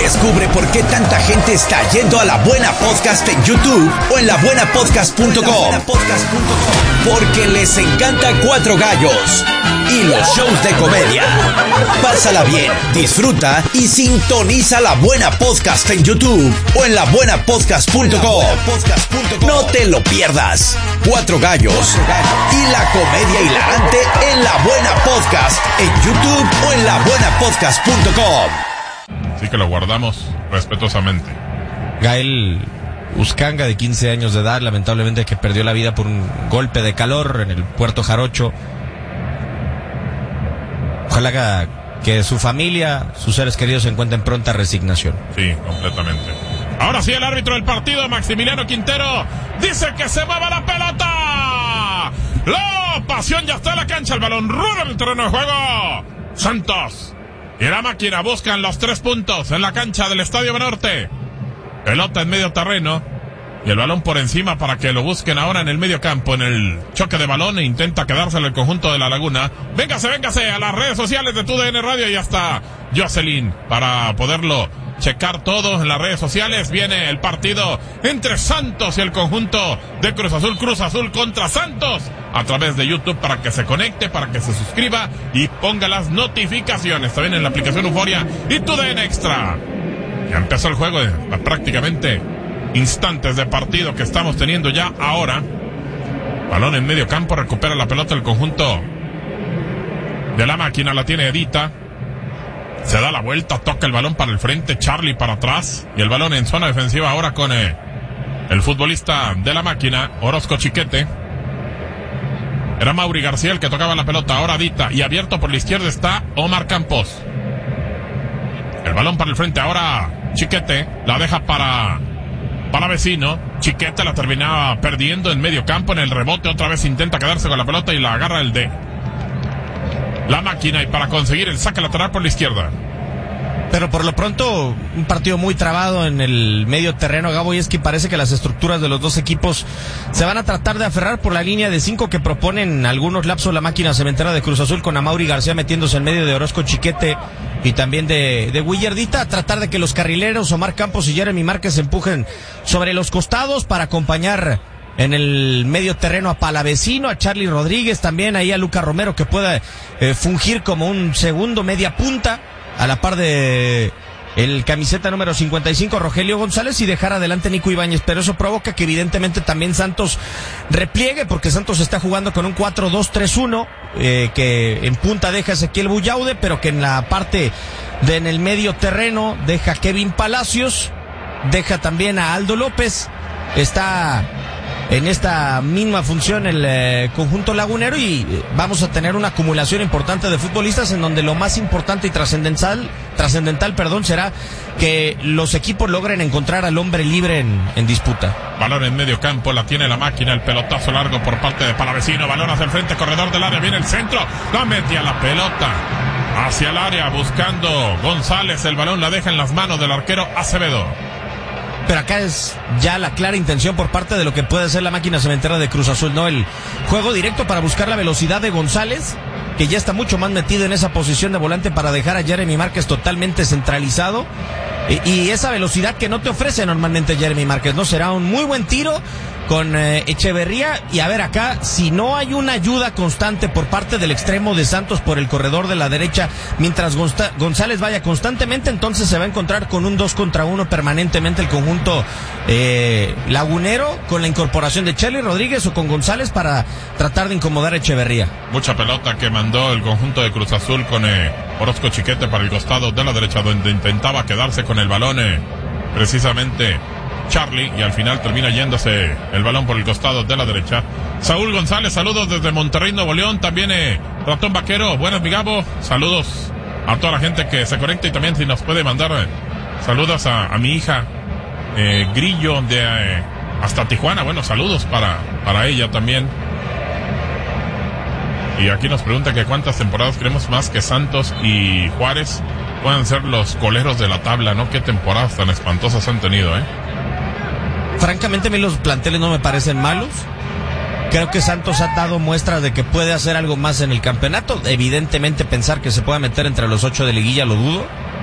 Descubre por qué tanta gente está yendo a La Buena Podcast en YouTube o en labuenapodcast.com. Porque les encanta Cuatro Gallos y los shows de comedia. Pásala bien, disfruta y sintoniza La Buena Podcast en YouTube o en labuenapodcast.com. No te lo pierdas. Cuatro Gallos y la comedia hilarante en La Buena Podcast en YouTube o en labuenapodcast.com. Así que lo guardamos respetuosamente. Gael Uscanga, de 15 años de edad, lamentablemente que perdió la vida por un golpe de calor en el Puerto Jarocho. Ojalá que su familia, sus seres queridos se encuentren pronta resignación. Sí, completamente. Ahora sí, el árbitro del partido, Maximiliano Quintero, dice que se mueva la pelota. La pasión ya está en la cancha, el balón rueda en el terreno de juego. Santos y la máquina buscan los 3 puntos en la cancha del Estadio Norte. Pelota en medio terreno y el balón por encima para que lo busquen ahora en el medio campo, en el choque de balón, e intenta quedárselo el conjunto de La Laguna. Véngase a las redes sociales de TUDN Radio y hasta Jocelyn para poderlo checar todo en las redes sociales. Viene el partido entre Santos y el conjunto de Cruz Azul contra Santos, a través de YouTube, para que se conecte, para que se suscriba y ponga las notificaciones también en la aplicación Euforia y TUDN Extra. Ya empezó el juego, prácticamente instantes de partido que estamos teniendo ya ahora. Balón en medio campo, recupera la pelota el conjunto de la máquina, la tiene Edita. Se da la vuelta, toca el balón para el frente, Charlie para atrás, y el balón en zona defensiva ahora con el futbolista de la máquina, Orozco Chiquete. Era Mauri García el que tocaba la pelota, ahora Edita, y abierto por la izquierda está Omar Campos. El balón para el frente, ahora Chiquete, la deja para Vecino. Chiquete la terminaba perdiendo en medio campo, en el rebote otra vez intenta quedarse con la pelota y la agarra el de la máquina, y para conseguir el saque lateral por la izquierda. Pero por lo pronto, un partido muy trabado en el medio terreno, Gabo, y es que parece que las estructuras de los dos equipos se van a tratar de aferrar por la línea de 5 que proponen algunos lapsos la máquina cementera de Cruz Azul, con Amaury García metiéndose en medio de Orozco Chiquete y también de Willardita, a tratar de que los carrileros Omar Campos y Jeremy Márquez empujen sobre los costados para acompañar en el medio terreno a Palavecino, a Charlie Rodríguez, también ahí a Luca Romero, que pueda fungir como un segundo media punta, a la par de el camiseta número 55, Rogelio González, y dejar adelante Nico Ibáñez. Pero eso provoca que evidentemente también Santos repliegue, porque Santos está jugando con un 4-2-3-1, que en punta deja Ezequiel Buyaude, pero que en la parte en el medio terreno deja Kevin Palacios, deja también a Aldo López. Está en esta misma función el conjunto lagunero, y vamos a tener una acumulación importante de futbolistas, en donde lo más importante y trascendental, será que los equipos logren encontrar al hombre libre en disputa. Balón en medio campo, la tiene la máquina, el pelotazo largo por parte de Palavecino, balón hacia el frente, corredor del área, viene el centro, la mete a la pelota hacia el área buscando González, el balón la deja en las manos del arquero Acevedo. Pero acá es ya la clara intención por parte de lo que puede ser la máquina cementera de Cruz Azul, ¿no? El juego directo para buscar la velocidad de González, que ya está mucho más metido en esa posición de volante, para dejar a Jeremy Márquez totalmente centralizado. Y esa velocidad que no te ofrece normalmente Jeremy Márquez, ¿no? Será un muy buen tiro con Echeverría. Y a ver acá, si no hay una ayuda constante por parte del extremo de Santos por el corredor de la derecha, mientras González vaya constantemente, entonces se va a encontrar con un 2 contra 1 permanentemente el conjunto lagunero, con la incorporación de Charlie Rodríguez o con González para tratar de incomodar a Echeverría. Mucha pelota que mandó el conjunto de Cruz Azul con Orozco Chiquete para el costado de la derecha, donde intentaba quedarse con el balón precisamente Charlie, y al final termina yéndose el balón por el costado de la derecha. Saúl González, saludos desde Monterrey, Nuevo León. También Ratón Vaquero, buenas, mi Gabo. Saludos a toda la gente que se conecta, y también si nos puede mandar saludos a mi hija Grillo de hasta Tijuana. Bueno, saludos para ella también. Y aquí nos pregunta que cuántas temporadas creemos más que Santos y Juárez puedan ser los coleros de la tabla, ¿no? Qué temporadas tan espantosas han tenido, Francamente, a mí los planteles no me parecen malos. Creo que Santos ha dado muestras de que puede hacer algo más en el campeonato. Evidentemente, pensar que se pueda meter entre los 8 de liguilla lo dudo.